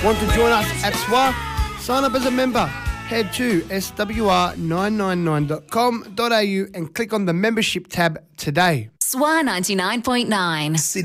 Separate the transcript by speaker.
Speaker 1: Want to join us at SWA? Sign up as a member. Head to swr999.com.au and click on the membership tab today.
Speaker 2: SWA 99.9.